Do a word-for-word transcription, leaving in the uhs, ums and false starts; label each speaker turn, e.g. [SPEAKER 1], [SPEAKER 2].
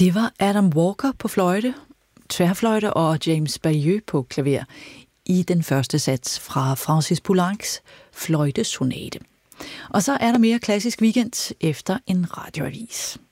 [SPEAKER 1] Det var Adam Walker på fløjte, tværfløjte og James Bailleux på klaver i den første sats fra Francis Poulencs fløjtesonate. Og så er der mere klassisk weekend efter en radioavis.